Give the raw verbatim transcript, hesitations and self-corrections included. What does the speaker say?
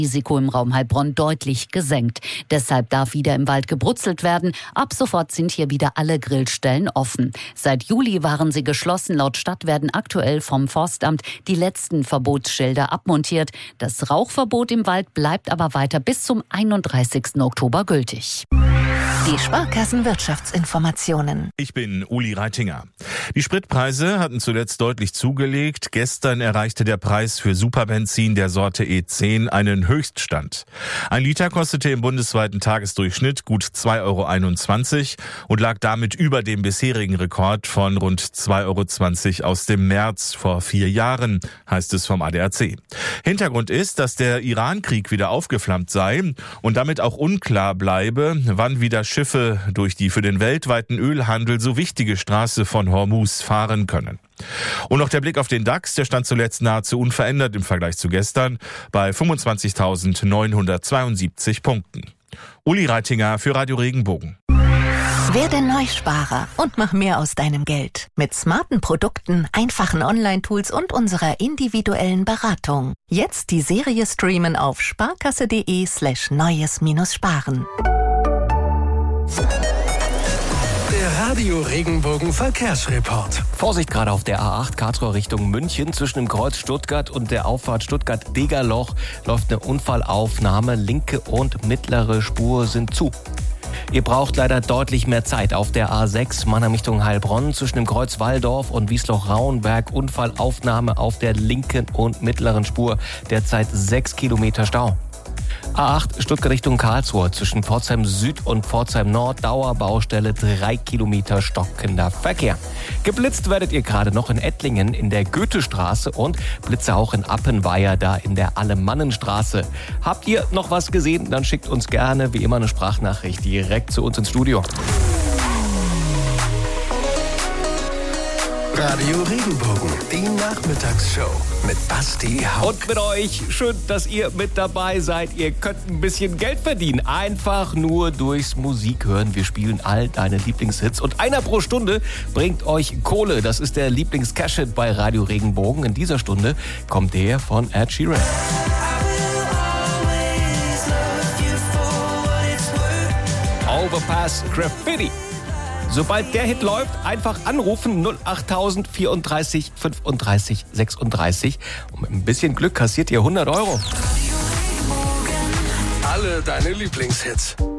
Risiko im Raum Heilbronn deutlich gesenkt. Deshalb darf wieder im Wald gebrutzelt werden. Ab sofort sind hier wieder alle Grillstellen offen. Seit Juli waren sie geschlossen. Laut Stadt werden aktuell vom Forstamt die letzten Verbotsschilder abmontiert. Das Rauchverbot im Wald bleibt aber weiter bis zum einunddreißigsten Oktober gültig. Die Sparkassenwirtschaftsinformationen. Ich bin Uli Reitinger. Die Spritpreise hatten zuletzt deutlich zugelegt. Gestern erreichte der Preis für Superbenzin der Sorte E zehn einen Höchststand. Ein Liter kostete im bundesweiten Tagesdurchschnitt gut zwei Euro einundzwanzig und lag damit über dem bisherigen Rekord von rund zwei Euro zwanzig aus dem März vor vier Jahren, heißt es vom A D A C. Hintergrund ist, dass der Iran-Krieg wieder aufgeflammt sei und damit auch unklar bleibe, wann wieder Schiffe durch die für den weltweiten Ölhandel so wichtige Straße von Hormuz fahren können. Und noch der Blick auf den DAX, der stand zuletzt nahezu unverändert im Vergleich zu gestern bei fünfundzwanzigtausendneunhundertzweiundsiebzig Punkten. Uli Reitinger für Radio Regenbogen. Werde Neusparer und mach mehr aus deinem Geld. Mit smarten Produkten, einfachen Online-Tools und unserer individuellen Beratung. Jetzt die Serie streamen auf sparkasse.de slash neues-sparen. Der Radio Regenbogen Verkehrsreport. Vorsicht gerade auf der A acht Karlsruhe Richtung München. Zwischen dem Kreuz Stuttgart und der Auffahrt Stuttgart-Degerloch läuft eine Unfallaufnahme. Linke und mittlere Spur sind zu. Ihr braucht leider deutlich mehr Zeit auf der A sechs Mannheim Richtung Heilbronn. Zwischen dem Kreuz Walldorf und Wiesloch-Rauenberg Unfallaufnahme auf der linken und mittleren Spur. Derzeit sechs Kilometer Stau. A acht Stuttgart Richtung Karlsruhe zwischen Pforzheim Süd und Pforzheim Nord, Dauerbaustelle, drei Kilometer stockender Verkehr. Geblitzt werdet ihr gerade noch in Ettlingen in der Goethestraße und Blitze auch in Appenweier da in der Alemannenstraße. Habt ihr noch was gesehen? Dann schickt uns gerne wie immer eine Sprachnachricht direkt zu uns ins Studio. Radio Regenbogen, die Nachmittagsshow mit Basti Hauck. Und mit euch, schön, dass ihr mit dabei seid. Ihr könnt ein bisschen Geld verdienen. Einfach nur durchs Musik hören. Wir spielen all deine Lieblingshits. Und einer pro Stunde bringt euch Kohle. Das ist der Lieblings-Cash-Hit bei Radio Regenbogen. In dieser Stunde kommt der von Ed Sheeran. Overpass Graffiti. Sobald der Hit läuft, einfach anrufen null achttausend vierunddreißig fünfunddreißig sechsunddreißig. Und mit ein bisschen Glück kassiert ihr hundert Euro. Alle deine Lieblingshits.